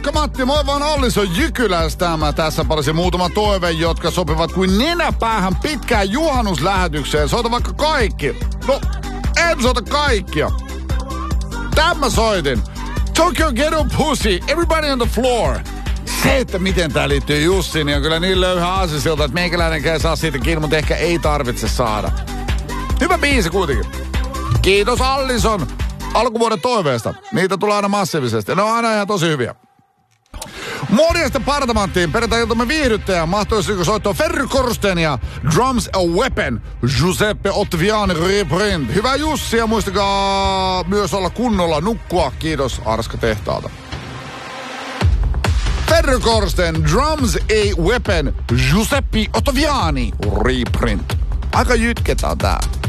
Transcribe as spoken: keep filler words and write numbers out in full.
Moikka Matti, moi vaan Allison Jykylästä. Mä tässä parisin muutama toive, jotka sopivat kuin nenäpäähän pitkään juhannuslähetykseen. Soita vaikka kaikki. No, en soita kaikkia. Tän mä soitin. Tokyo Ghetto Pussy, Everybody on the Floor. Se, että miten tää liittyy Jussiin, niin on kyllä niin löyhä aasisilta, että meikäläinenkään saa siitä kiinni, mutta ehkä ei tarvitse saada. Hyvä biisi kuitenkin. Kiitos Allison alkuvuoden toiveesta. Niitä tulee aina massiivisesti. Ne on aina ihan tosi hyviä. Morjesta Partamanttiin. Perjantai-iltamme viihdyttäjä. Mahtoisiko soittaa Ferry Korsten ja Drums a Weapon. Giuseppe Ottaviani reprint. Hyvää Jussi ja muistakaa myös olla kunnolla nukkua. Kiitos Arska tehtaalta. Ferry Korsten, Drums a Weapon. Giuseppe Ottaviani reprint. Aika jytketään tää.